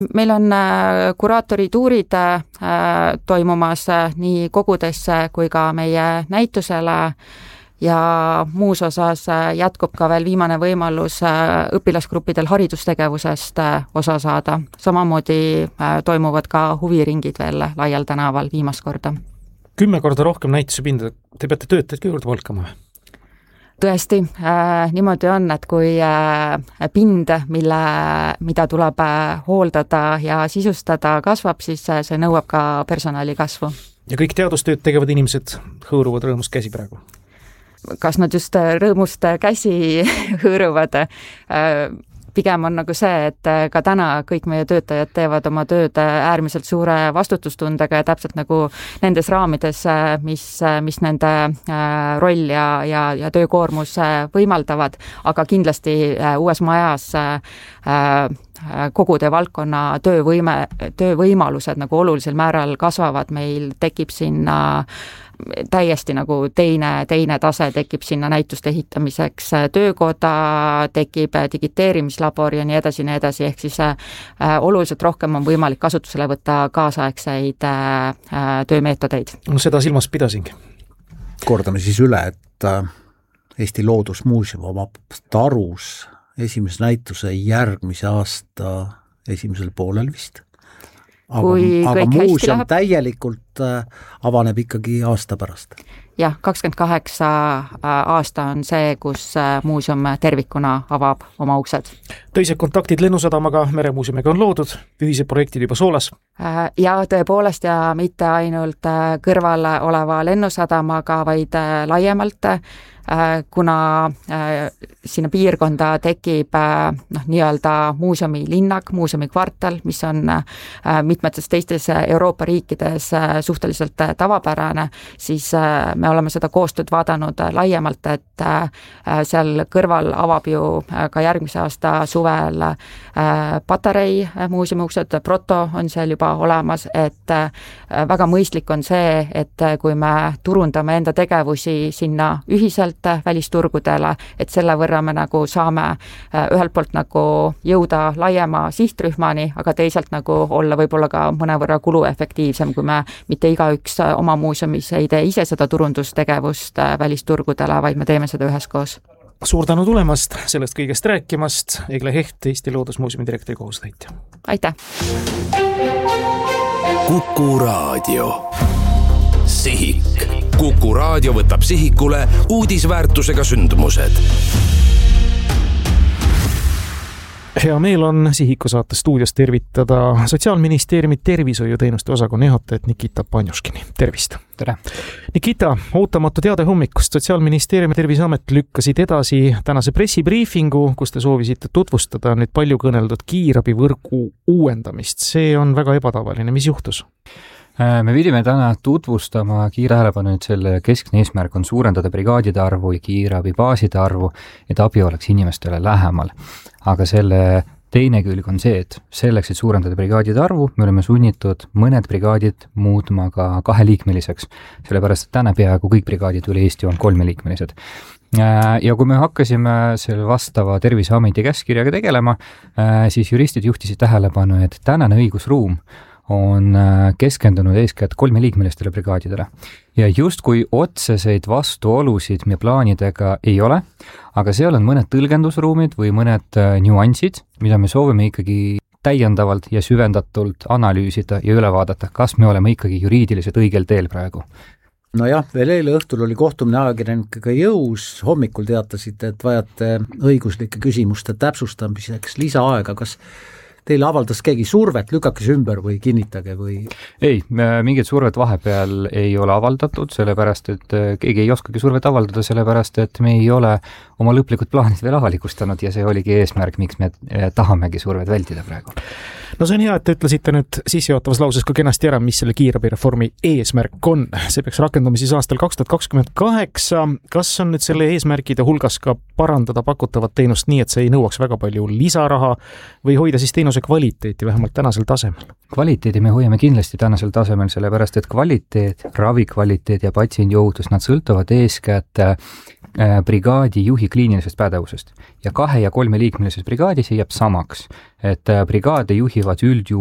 Meil on kuraatorituurid toimumas nii kogudesse kui ka meie näitusele ja muus osas jätkub ka veel viimane võimalus õpilasgruppidel haridustegevusest osa saada. Samamoodi toimuvad ka huviringid veel laial tänaval viimast korda. 10 korda rohkem näituse pinda, te peate töötajaid juurde palkama või? Tõesti, niimoodi on, et kui pind, mida tuleb hooldada ja sisustada, kasvab, siis see nõuab ka personali kasvu. Ja kõik teadustööd tegevad inimesed hõõruvad rõõmust käsi praegu? Kas nad just rõõmust käsi hõõruvad? Pigem on nagu see, et ka täna kõik meie töötajad teevad oma tööd äärmiselt suure vastutustundega ja täpselt nagu nendes raamides, mis nende roll ja töökoormus võimaldavad, aga kindlasti uues majas kogu valdkonna töövõimalused nagu olulisel määral kasvavad, meil tekib sinna täiesti nagu teine tase, tekib sinna näituste ehitamiseks töökoda, tekib digiteerimislabor ja nii edasi, ehk siis oluliselt rohkem on võimalik kasutusele võtta kaasaegseid töömeetodeid. No seda silmas pidasingi. Kordame siis üle, et Eesti Loodusmuuseum omab Tarus esimese näituse järgmise aasta esimesel poolel vist. Aga muuseum täielikult avaneb ikkagi aasta pärast. Jah, 28 aasta on see, kus muuseum tervikuna avab oma uksed. Teised kontaktid Lennusadamaga, Meremuuseumiga on loodud, ühised projektid juba soolas. Ja tõepoolest ja mitte ainult kõrval oleva Lennusadamaga, vaid laiemalt, kuna sinna piirkonda tekib nii-öelda muuseumi linnak, muuseumi kvartal, mis on mitmetes teistes Euroopa riikides suhteliselt tavapärane, siis me oleme seda koostööd vaadanud laiemalt, et seal kõrval avab ju ka järgmise aasta suvel Patarei muuseumi uksed, Proto on seal juba olemas, et väga mõistlik on see, et kui me turundame enda tegevusi sinna ühiselt välisturgudele, et selle võrra me nagu saame ühelt poolt nagu jõuda laiema sihtrühmani, aga teisalt nagu olla võib-olla ka mõnevõrra kuluefektiivsem, kui me mitte igaüks oma muuseumis ei tee ise seda turundustegevust välisturgudele, vaid me teeme seda üheskoos. Suur tänu tulemast, sellest kõigest rääkimast, Egle Heht, Eesti Loodusmuuseumi direktori kohusetäitja. Aitäh! Kuku Raadio. Sihik. Kuku Raadio võtab sihikule uudisväärtusega sündmused. Hea meel on Sihiku saate stuudios tervitada Sotsiaalministeeriumi tervishoiuteenuste osakonna juhatajat Nikita Panjuškini. Tervist! Tere! Nikita, ootamatu teade hommikust. Sotsiaalministeeriumi Terviseamet lükkasid edasi tänase pressibriifingu, kus te soovisite tutvustada nüüd palju kõneldud kiirabivõrgu uuendamist. See on väga ebatavaline. Mis juhtus? Me pidime täna tutvustama kiirtähelepanu, et selle keskne eesmärk on suurendada brigaadide arvu ja kiirabibaaside arvu, et abi oleks inimestele lähemal. Aga selle teine külg on see, et selleks, et suurendada brigaadide arvu, me oleme sunnitud mõned brigaadid muutma ka 2-liikmeliseks, sellepärast et täna peaaegu kõik brigaadid üle Eesti on 3-liikmelised. Ja kui me hakkasime selle vastava Terviseameti käskkirjaga tegelema, siis juristid juhtisid tähelepanu, et tänane õigusruum on keskendunud eeskätt 3-liikmelistele brigaadidele. Ja justkui otseseid vastuolusid meie plaanidega ei ole, aga seal on mõned tõlgendusruumid või mõned nüansid, mida me soovime ikkagi täiendavalt ja süvendatult analüüsida ja üle vaadata, kas me oleme ikkagi juriidiliselt õigel teel praegu. No jah, veel eile õhtul oli kohtumine ajakirjanikega jõus, hommikul teatasite, et vajate õiguslike küsimuste täpsustamiseks lisaaega, kas teile avaldas keegi survet, lükake see ümber või kinnitage või? Ei, mingit survet vahepeal ei ole avaldatud, sellepärast, et keegi ei oskagi survet avaldada, sellepärast, et me ei ole oma lõplikud plaanid veel avalikustanud ja see oligi eesmärk, miks me tahamegi survet vältida praegu. No see on hea, et te ütlesite nüüd sissejuhatavas lauses ka kenasti ära, mis selle kiirabireformi eesmärk on. See peaks rakendama siis aastal 2028. Kas on nüüd selle eesmärkide hulgas ka parandada pakutavat teenust nii, et see ei nõuaks väga palju lisaraha või hoida siis teenuse kvaliteeti vähemalt tänasel tasemel? Kvaliteedi me hoiame kindlasti tänasel tasemel, sellepärast et kvaliteet, ravi kvaliteet ja patsiendi ohutus, nad sõltuvad eeskätt brigaadi juhi kliinilisest pädevusest. Ja 2- ja 3-liikmelises brigaadis jääb samaks, et brigaade juhivad